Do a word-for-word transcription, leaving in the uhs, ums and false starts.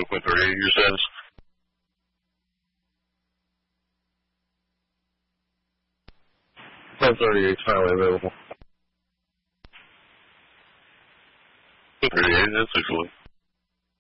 Oakland thirty-eight, your sense? ten thirty-eight, highly available. thirty-eight, that's excellent.